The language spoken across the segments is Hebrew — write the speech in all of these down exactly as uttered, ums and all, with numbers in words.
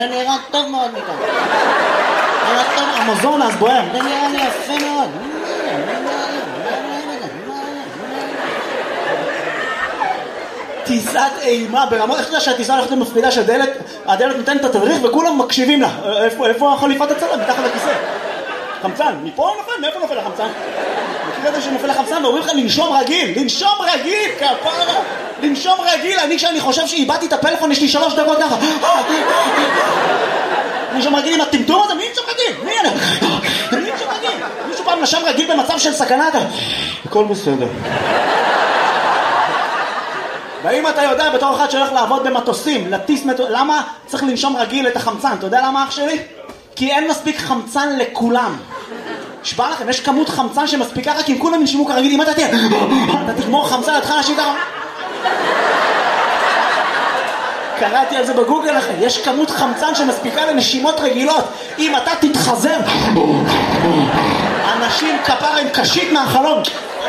זה נראה טוב מאוד מכאן. נראה טוב, המוזון אז בוער. זה נראה לי יפה מאוד. טיסת אימה ברמות, איך אתה שהטיסה הולכת למפחידה שהדלת, הדלת נותנת את התדריך וכולם מקשיבים לה. איפה, איפה החליפת הצלם? מתחת לכיסא. חמצן, מפה הוא נופל? מאיפה נופל החמצן? מכיר את זה שנופל החמצן ואומרים לך לנשום רגיל, לנשום רגיל, כפרה, לנשום רגיל. אני כשאני חושב שאיבדתי את הפלאפון, יש לי שלוש דקות ככה. לנשום רגיל עם הטמטום הזה, מי נשום רגיל? מי אני? מי נשום רגיל? מישהו פעם נשם רגיל במצב של סכנה? הכל בסדר. ואם אתה יודע בתור אחד שהולך לעבוד במטוסים, לטיס מטוס, למה צריך לנשום רגיל את החמצן? אתה יודע למה אח שלי? כי אין מספיק חמצן לכולם. שבא לכם, יש כמות חמצן שמספיקה רק אם כולם נשמו כרגיל. אם אתה תהיה, אתה תגמור חמצן, אתה תחל להשאיר ככה. קראתי על זה בגוגל לכם, יש כמות חמצן שמספיקה לנשימות רגילות. אם אתה תתחזר, אנשים כפר הם קשית מהחלום.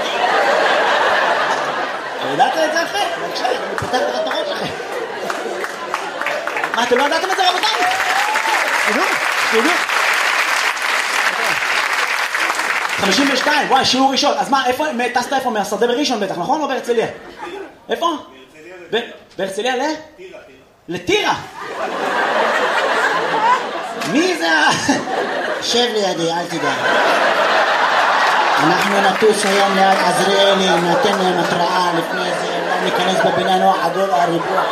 ידעת את זה אחרי? בבקשה, אני פותח לך את הראש אחרי. מה, אתם לא ידעתם את זה רבותיי? תדעו, תדעו. חמישים ושתיים, וואי, שיעור ראשון. אז מה, איפה, טסת איפה? מהשדה בראשון בטח, נכון? או בהרצליה? איפה? בהרצליה ל? טירה. לטירה? מי זה ה... שב לידי, אל תדע. אנחנו נטוס היום ליד עזריאלי, נתן להם התראה לפני זה, לא ניכנס בבניין נוח עדול הריבוע.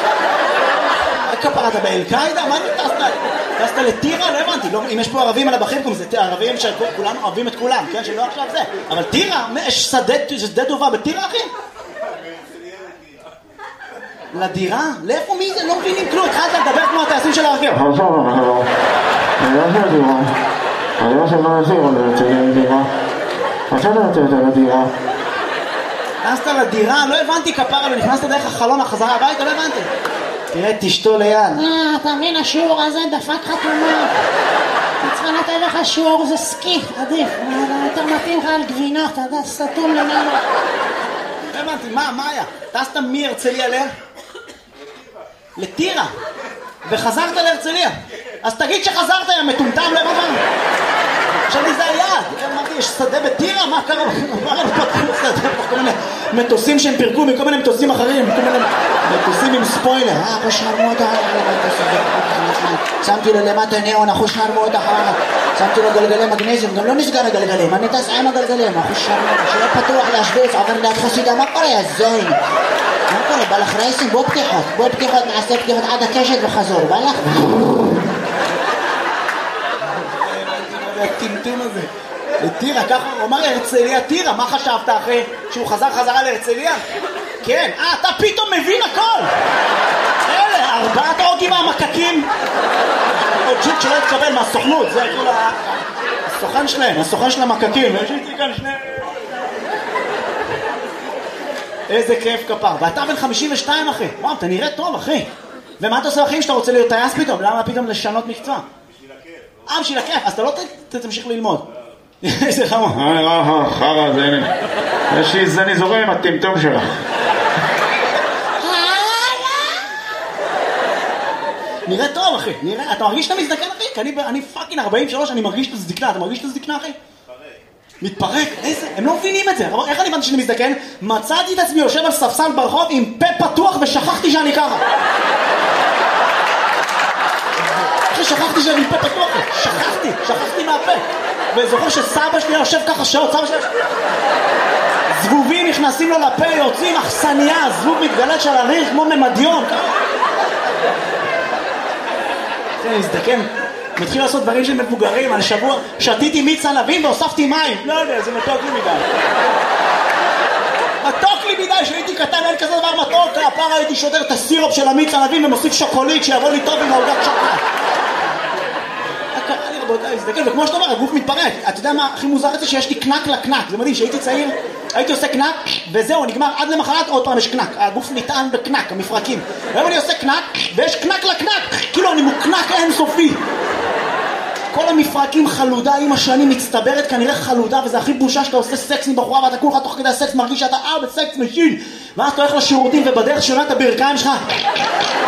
כפר, אתה באל-קאידה? מה אתה טסת? טסת לטירה? לא הבנתי. אם יש פה ערבים על הבחים, זה ערבים שכולנו אוהבים את כולם, כן? שלא עכשיו זה. אבל טירה? יש שדה טובה בטירה, אחי? לדירה? לאיפה מי זה? לא מבינים כלום. התחלת לדבר כמו הטייסים של הרכב. עכשיו, עכשיו. אני לא של דירה. אני לא של מה נשאיר על דירה. עכשיו אתה רוצה יותר לדירה. נכנסת לדירה? לא הבנתי כפרה, ונכנסת דרך החלון החזרה הביתה, לא הבנתי. תראה, תשתו ליד. אה, אתה מבין, השיעור הזה דפק חתומה. אני צריכה לתת לך שיעור, זה סקי, עדיף. יותר מתאים לך על גבינות, אתה יודע, סתום למעלה. לא הבנתי, מה, מה היה? טסת מהרצליה ל? לטירה. וחזרת להרצליה. אז תגיד שחזרת, יא מטומטם, לא הבנתי. עכשיו זה היעד, אמרתי, יש שדה בטירה? מה קרה? מה קרה? פתחו שדה, כל מיני מטוסים שהם פירקו מכל מיני מטוסים אחרים, כל מיני מטוסים עם ספוילר. אה, אחוש נרמות אחר, שמתי לו למטה נאון, אחוש נרמות אחר, שמתי לו גלגלי מגנזיום, גם לא נסגר הגלגלים, אני טס עם הגלגלים, אחוש נרמות, שלא פתוח להשוויץ, עובר ליד חסידה, מה קורה, יא זין? מה קורה, בא לך רייסים? בוא פתיחות, בוא פתיחות, נעשה פתיחות עד הקשת וחזור, בא לך? הטמטום הזה. לטירה, ככה הוא אמר הרצליה טירה, מה חשבת אחרי שהוא חזר חזרה להרצליה? כן, אה, אתה פתאום מבין הכל. אלה, ארבעת האוגים מהמקקים. עוד ג'יט שלא התקבל מהסוכנות, זה כאילו הסוכן שלהם, הסוכן של המקקים. יש לי כאן שני... איזה כיף כפר. ואתה בן חמישים ושתיים אחי. וואו, אתה נראה טוב אחי. ומה אתה עושה אחי שאתה רוצה להיות טייס פתאום? למה פתאום לשנות מקצוע? אה, בשביל הכיף, אז אתה לא תמשיך ללמוד. איזה חמור. אה, אה, חרא, זה הנה. יש לי זני זורם עם הטמטום שלך. נראה טוב, אחי. נראה, אתה מרגיש שאתה מזדקן, אחי? כי אני פאקינג ארבעים ושלוש, אני מרגיש את הזדקנה. אתה מרגיש את הזדקנה, אחי? מתפרק. איזה? הם לא מבינים את זה. איך אני הבנתי שאני מזדקן? מצאתי את עצמי יושב על ספסל ברחוב עם פה פתוח ושכחתי שאני ככה. שכחתי שאני פה פתוח, שכחתי, שכחתי מהפה. וזוכר שסבא שלי יושב ככה שעות, סבא שלי זבובים נכנסים לו לפה, יוצאים אכסניה, זבוב מתגלת של הריח כמו ממדיון. אני מזדקן, מתחיל לעשות דברים של מבוגרים. על שבוע שתיתי מיץ ענבים והוספתי מים. לא יודע, זה מתוק לי מדי. מתוק לי מדי, שהייתי קטן, אין כזה דבר מתוק. הפעם הייתי שודר את הסירופ של המיץ ענבים ומוסיף שוקולית שיבוא לי טוב עם העוגת שוקולד. קרה לי רבותיי, הזדקן, וכמו שאתה אומר, הגוף מתפרק. אתה יודע מה הכי מוזר את זה? שיש לי קנק לקנק. זה מדהים, שהייתי צעיר, הייתי עושה קנק, וזהו, נגמר עד למחרת, עוד פעם יש קנק. הגוף נטען בקנק, המפרקים. היום אני עושה קנק, ויש קנק לקנק. כאילו אני מוקנק אינסופי. כל המפרקים חלודה עם השנים מצטברת, כנראה חלודה, וזה הכי בושה שאתה עושה סקס עם בחורה, ואתה כולך תוך כדי הסקס מרגיש שאתה אה בסקס משין, ואז אתה הולך לשירותים ובדרך שונה את הברכיים שלך